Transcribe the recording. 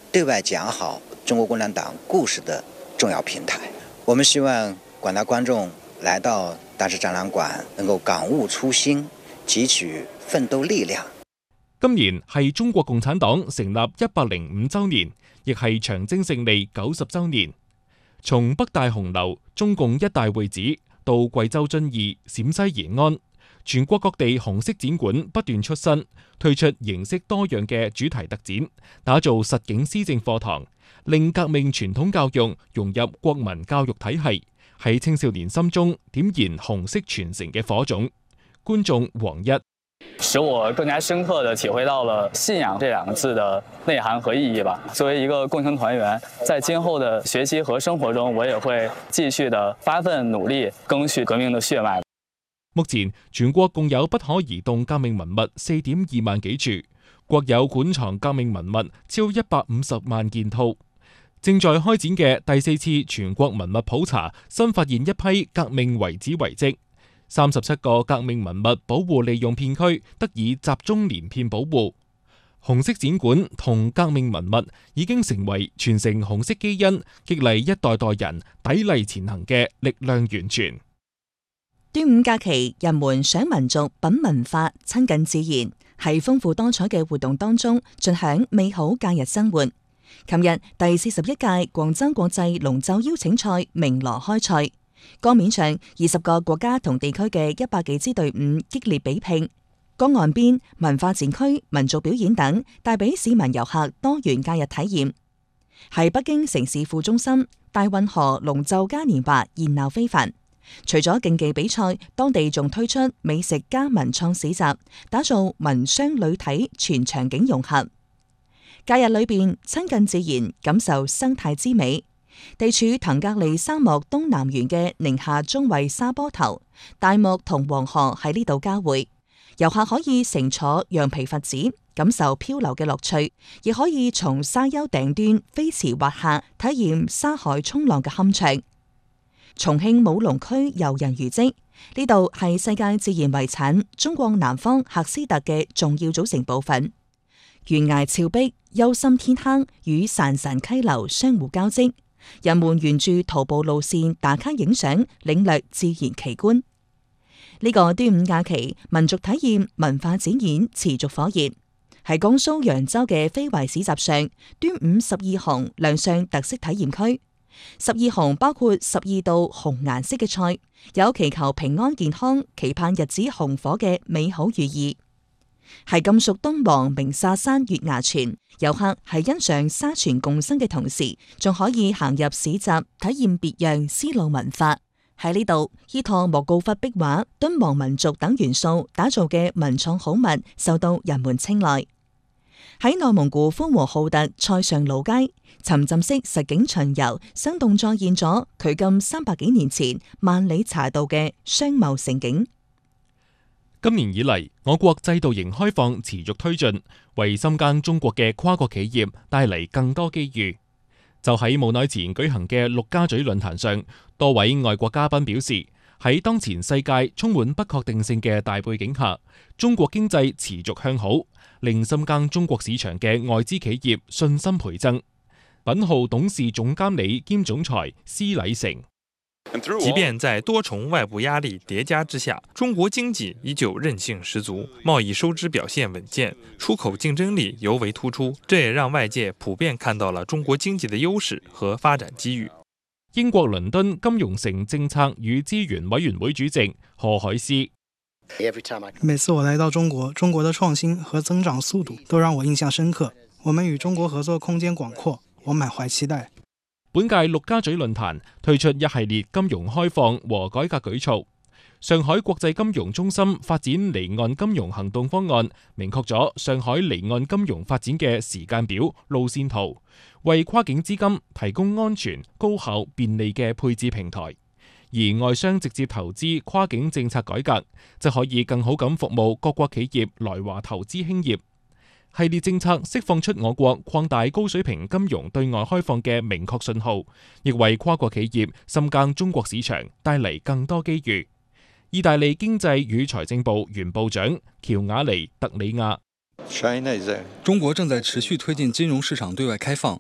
对外讲好中国共产党故事的重要平台。我们希望广大觀眾來到大使展覽館，能夠感悟初心，汲取奮鬥力量。 今年係中國共產黨成立105週年，亦係長征勝利90週年。從北大紅樓、中共一大會址到貴州遵義、陝西延安，全國各地紅色展館不斷出新，推出形式多樣嘅主題特展，打造實景施政課堂，令革命傳統教育融入國民教育體系，喺青少年心中點燃紅色傳承嘅火種。觀眾黃一， 使我更加深刻地體會到了信仰這兩個字的內涵和意義吧。作為一個共青團員，在今後的學習和生活中，我也會繼續地發奮努力，謄續革命的血脈。 目前全國共有不可移動革命文物4.2萬幾處，國有館藏革命文物超150萬件套。正在開展嘅第4次全國文物普查，新發現一批革命遺址遺跡。37個革命文物保護利用片區得以集中連片保護。紅色展館同革命文物已經成為傳承紅色基因、激勵一代代人砥礪前行嘅力量源泉。 端午假期，人們賞民族、品文化、親近自然，喺豐富多彩嘅活動當中盡享美好假日生活。琴日第41屆廣州國際龍舟邀請賽鳴鑼開賽，江面上20個國家同地區嘅100幾支隊伍激烈比拼，江岸邊文化展區、民族表演等帶俾市民遊客多元假日體驗。喺北京城市副中心，大運河龍舟嘉年華熱鬧非凡。除咗競技比賽，當地仲推出美食加文創市集，打造文商旅體全場景融合。假日裏邊親近自然，感受生態之美。地處騰格里沙漠東南緣嘅寧夏中衛沙坡頭，大漠同黃河喺呢度交匯，遊客可以乘坐羊皮筏子，感受漂流嘅樂趣，亦可以從沙丘頂端飛馳滑下，體驗沙海衝浪嘅酣暢。重慶武隆區遊人如織，呢度係世界自然遺產中國南方喀斯特嘅重要組成部分。懸崖峭壁、幽深天坑與潺潺溪流相互交織，人們沿住徒步路線打卡影相，領略自然奇觀。呢個端午假期，民族體驗文化展演持續火熱。喺江蘇揚州嘅非遺市集上，端午12紅亮相特色體驗區。12紅包括12道紅顏色嘅菜，有祈求平安健康、期盼日子紅火嘅美好寓意。喺甘肅敦煌鳴沙山月牙泉，遊客喺欣賞沙泉共生嘅同時，仲可以行入市集體驗別樣絲路文化。喺呢度，依託莫高窟壁畫、敦煌民族等元素打造嘅文創好物，受到人們青睞。喺內蒙古呼和浩特塞上老街，沉浸式實景巡遊，生動再現咗距今300幾年前萬里茶道嘅商貿盛景。 今年以嚟，我國制度型開放持續推進，為深耕中國嘅跨國企業帶嚟更多機遇。就喺冇耐前舉行嘅陸家嘴論壇上，多位外國嘉賓表示，喺當前世界充滿不確定性嘅大背景下，中國經濟持續向好，令深耕中國市場嘅外資企業信心倍增。品號董事總監理兼總裁施禮成， 即便在多重外部壓力疊加之下，中國經濟依舊韌性十足，貿易收支表現穩健，出口競爭力尤為突出，這也讓外界普遍看到了中國經濟的優勢和發展機遇。 英國倫敦金融城政策與資源委員會主席何海思， 每次我來到中國，中國的創新和增長速度都讓我印象深刻。我們與中國合作空間廣闊，我滿懷期待。 本屆陸家嘴論壇推出一系列金融開放和改革舉措。上海國際金融中心發展離岸金融行動方案，明確咗上海離岸金融發展嘅時間表、路線圖，為跨境資金提供安全、高效、便利嘅配置平台。而外商直接投資跨境政策改革，則可以更好咁服務各國企業來華投資興業。系列政策釋放出我國擴大高水平金融對外開放嘅明確信號，亦為跨國企業深耕中國市場帶嚟更多機遇。意大利經濟與財政部原部長喬瓦尼特里亞， 中國正在持續推進金融市場對外開放，